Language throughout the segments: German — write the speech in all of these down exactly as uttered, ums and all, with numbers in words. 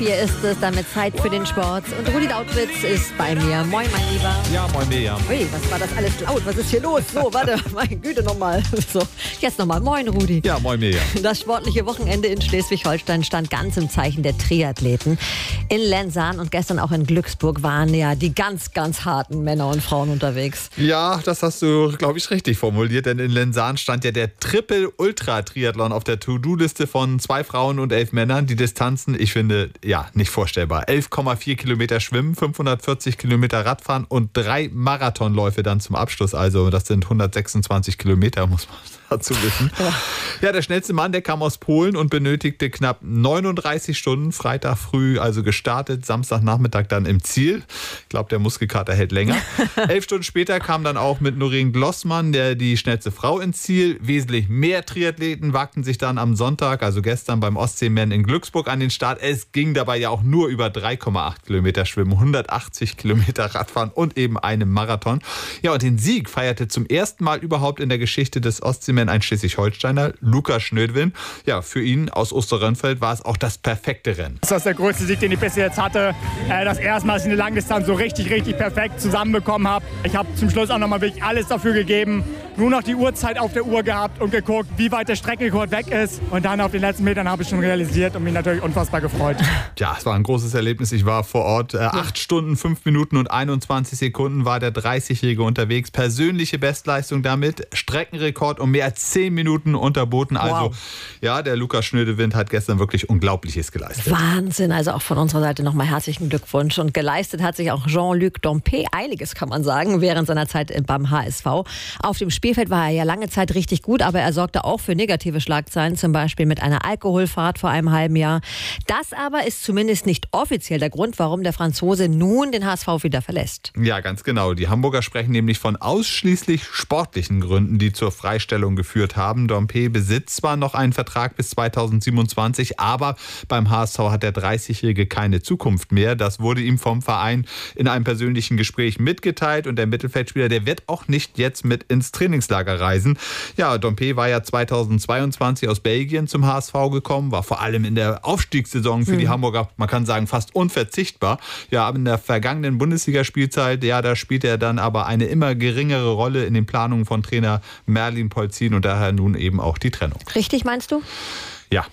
vier ist es, damit Zeit für den Sport. Und Rudi Lautwitz ist bei mir. Moin, mein Lieber. Ja, moin, Miriam. Ui, was war das alles laut? Was ist hier los? So, warte, meine Güte, nochmal. So, jetzt nochmal. Moin, Rudi. Ja, moin, Miriam. Das sportliche Wochenende in Schleswig-Holstein stand ganz im Zeichen der Triathleten. In Lenzahn und gestern auch in Glücksburg waren ja die ganz, ganz harten Männer und Frauen unterwegs. Ja, das hast du, glaube ich, richtig formuliert, denn in Lenzahn stand ja der Triple-Ultra-Triathlon auf der To-Do-Liste von zwei Frauen und elf Männern. Die Distanzen, ich finde, ja, nicht vorstellbar. elf Komma vier Kilometer Schwimmen, fünfhundertvierzig Kilometer Radfahren und drei Marathonläufe dann zum Abschluss. Also das sind hundertsechsundzwanzig Kilometer, muss man dazu wissen. Ja. ja, der schnellste Mann, der kam aus Polen und benötigte knapp neununddreißig Stunden, Freitag früh also gestartet, Samstagnachmittag dann im Ziel. Ich glaube, der Muskelkater hält länger. Elf Stunden später kam dann auch mit Noreen Glossmann, der die schnellste Frau ins Ziel. Wesentlich mehr Triathleten wagten sich dann am Sonntag, also gestern beim Ostseeman in Glücksburg an den Start. Es ging dabei ja auch nur über drei Komma acht Kilometer Schwimmen, hundertachtzig Kilometer Radfahren und eben einen Marathon. Ja, und den Sieg feierte zum ersten Mal überhaupt in der Geschichte des Ostseeman ein Schleswig-Holsteiner, Lukas Schnödwin. Ja, für ihn aus Osterrönfeld war es auch das perfekte Rennen. Das ist der größte Sieg, den ich bis jetzt hatte. Das erste Mal, dass ich eine Langdistanz so richtig, richtig perfekt zusammenbekommen habe. Ich habe zum Schluss auch nochmal wirklich alles dafür gegeben. Nur noch die Uhrzeit auf der Uhr gehabt und geguckt, wie weit der Streckenrekord weg ist. Und dann auf den letzten Metern habe ich schon realisiert und mich natürlich unfassbar gefreut. Ja, es war ein großes Erlebnis. Ich war vor Ort. Äh, acht Stunden, fünf Minuten und einundzwanzig Sekunden war der dreißigjährige unterwegs. Persönliche Bestleistung damit. Streckenrekord um mehr als zehn Minuten unterboten. Also wow. Ja, der Lukas Schnödewind hat gestern wirklich Unglaubliches geleistet. Wahnsinn. Also auch von unserer Seite nochmal herzlichen Glückwunsch. Und geleistet hat sich auch Jean-Luc Dompe einiges, kann man sagen, während seiner Zeit beim H S V. Auf dem Spielfeld war er ja lange Zeit richtig gut, aber er sorgte auch für negative Schlagzeilen, zum Beispiel mit einer Alkoholfahrt vor einem halben Jahr. Das aber ist zumindest nicht offiziell der Grund, warum der Franzose nun den H S V wieder verlässt. Ja, ganz genau. Die Hamburger sprechen nämlich von ausschließlich sportlichen Gründen, die zur Freistellung geführt haben. Dompe besitzt zwar noch einen Vertrag bis zweitausendsiebenundzwanzig, aber beim H S V hat der dreißigjährige keine Zukunft mehr. Das wurde ihm vom Verein in einem persönlichen Gespräch mitgeteilt und der Mittelfeldspieler, der wird auch nicht jetzt mit ins Trainingslager reisen. Ja, Dompe war ja zweitausendzweiundzwanzig aus Belgien zum H S V gekommen, war vor allem in der Aufstiegssaison für mhm. die Hamburger, man kann sagen, fast unverzichtbar. Ja, aber in der vergangenen Bundesligaspielzeit, ja, da spielte er dann aber eine immer geringere Rolle in den Planungen von Trainer Merlin Polzin und daher nun eben auch die Trennung. Richtig, meinst du? Ja.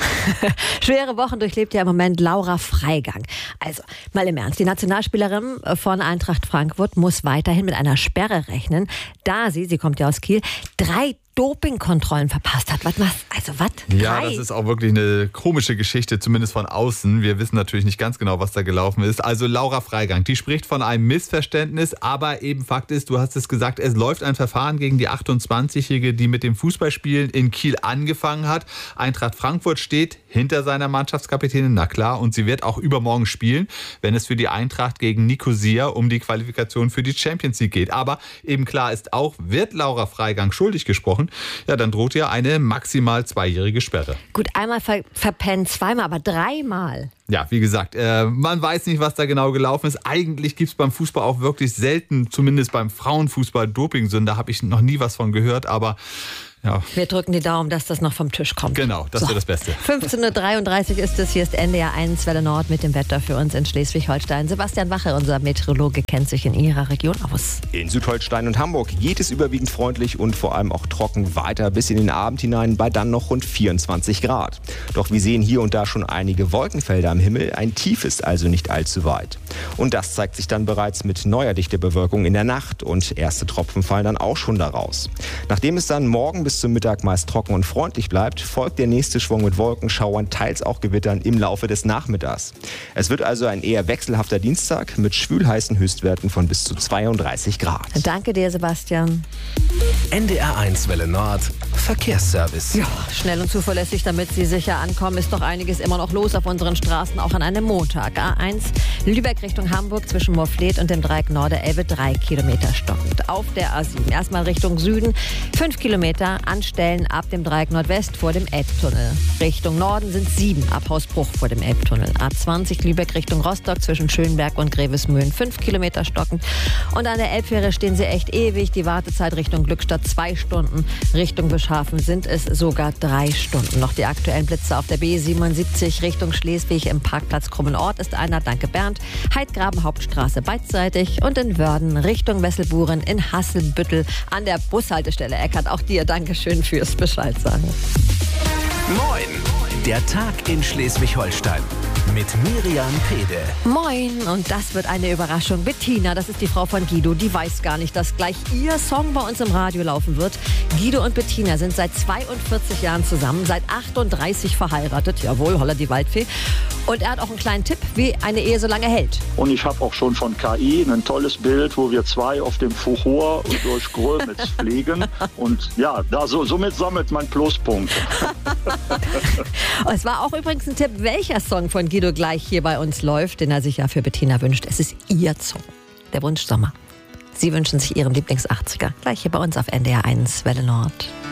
Schwere Wochen durchlebt ja im Moment Laura Freigang. Also, mal im Ernst, die Nationalspielerin von Eintracht Frankfurt muss weiterhin mit einer Sperre rechnen, da sie, sie kommt ja aus Kiel, drei Dopingkontrollen verpasst hat. Was, was? Also was? Ja, das ist auch wirklich eine komische Geschichte, zumindest von außen. Wir wissen natürlich nicht ganz genau, was da gelaufen ist. Also Laura Freigang, die spricht von einem Missverständnis, aber eben Fakt ist, du hast es gesagt, es läuft ein Verfahren gegen die achtundzwanzigjährige, die mit dem Fußballspielen in Kiel angefangen hat. Eintracht Frankfurt steht hinter seiner Mannschaftskapitänin, na klar, und sie wird auch übermorgen spielen, wenn es für die Eintracht gegen Nicosia um die Qualifikation für die Champions League geht. Aber eben klar ist auch, wird Laura Freigang schuldig gesprochen, ja, dann droht ihr eine maximal zweijährige Sperre. Gut, einmal ver- verpennt, zweimal, aber dreimal. Ja, wie gesagt, äh, man weiß nicht, was da genau gelaufen ist. Eigentlich gibt es beim Fußball auch wirklich selten, zumindest beim Frauenfußball, Dopingsünden. Da habe ich noch nie was von gehört, aber ja. Wir drücken die Daumen, dass das noch vom Tisch kommt. Genau, das so. wäre das Beste. fünfzehn Uhr dreiunddreißig ist es, hier ist N D R eins Welle Nord mit dem Wetter für uns in Schleswig-Holstein. Sebastian Wache, unser Meteorologe, kennt sich in Ihrer Region aus. In Südholstein und Hamburg geht es überwiegend freundlich und vor allem auch trocken weiter bis in den Abend hinein bei dann noch rund vierundzwanzig Grad. Doch wir sehen hier und da schon einige Wolkenfelder am Himmel. Ein Tief ist also nicht allzu weit. Und das zeigt sich dann bereits mit neuer Dichtebewölkung in der Nacht und erste Tropfen fallen dann auch schon daraus. Nachdem es dann morgen bis zum Mittag meist trocken und freundlich bleibt, folgt der nächste Schwung mit Wolkenschauern, teils auch Gewittern im Laufe des Nachmittags. Es wird also ein eher wechselhafter Dienstag mit schwülheißen Höchstwerten von bis zu zweiunddreißig Grad. Danke dir, Sebastian. N D R eins Welle Nord, Verkehrsservice. Ja, schnell und zuverlässig, damit Sie sicher ankommen, ist doch einiges immer noch los auf unseren Straßen, auch an einem Montag. A eins, Lübeck Richtung Hamburg zwischen Morfleet und dem Dreieck Norderelbe, drei Kilometer stockend. Auf der A sieben, erstmal Richtung Süden, fünf Kilometer vier, an Stellen ab dem Dreieck Nordwest vor dem Elbtunnel. Richtung Norden sind sieben ab Hausbruch vor dem Elbtunnel. A zwanzig Lübeck Richtung Rostock zwischen Schönberg und Grevesmühlen fünf Kilometer stockend. Und an der Elbfähre stehen sie echt ewig. Die Wartezeit Richtung Glückstadt zwei Stunden. Richtung Bischhafen sind es sogar drei Stunden. Noch die aktuellen Blitze auf der B siebenundsiebzig Richtung Schleswig im Parkplatz Krummenort ist einer. Danke Bernd. Heidgraben Hauptstraße beidseitig und in Wörden Richtung Wesselburen in Hasselbüttel an der Bushaltestelle. Eckert, auch dir Dankeschön fürs Bescheid sagen. Moin, der Tag in Schleswig-Holstein mit Miriam Pede. Moin, und das wird eine Überraschung. Bettina, das ist die Frau von Guido, die weiß gar nicht, dass gleich ihr Song bei uns im Radio laufen wird. Guido und Bettina sind seit zweiundvierzig Jahren zusammen, seit achtunddreißig verheiratet. Jawohl, holla die Waldfee. Und er hat auch einen kleinen Tipp, wie eine Ehe so lange hält. Und ich habe auch schon von K I ein tolles Bild, wo wir zwei auf dem Fuchur durch Grömitz fliegen. Und ja, da so, somit sammelt man Pluspunkte. Es war auch übrigens ein Tipp, welcher Song von Guido gleich hier bei uns läuft, den er sich ja für Bettina wünscht. Es ist ihr Song, der Wunsch Sommer. Sie wünschen sich ihren Lieblings-achtziger, gleich hier bei uns auf N D R eins Welle Nord.